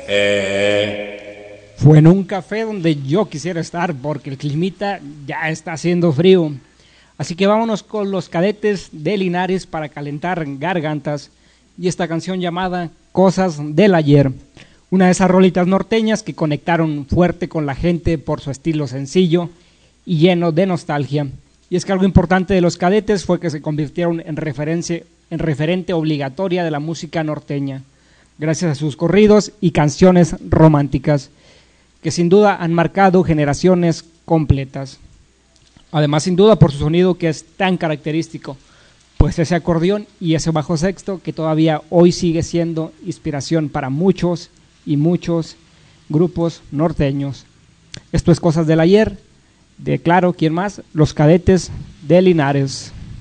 Fue en un café donde yo quisiera estar porque el climita ya está haciendo frío. Así que vámonos con los Cadetes de Linares para calentar gargantas y esta canción llamada Cosas del Ayer. Una de esas rolitas norteñas que conectaron fuerte con la gente por su estilo sencillo y lleno de nostalgia. Y es que algo importante de los Cadetes fue que se convirtieron en referente obligatoria de la música norteña, gracias a sus corridos y canciones románticas, que sin duda han marcado generaciones completas. Además, sin duda, por su sonido que es tan característico, pues ese acordeón y ese bajo sexto que todavía hoy sigue siendo inspiración para muchos y muchos grupos norteños. Esto es Cosas del Ayer, de claro, ¿quién más? Los Cadetes de Linares.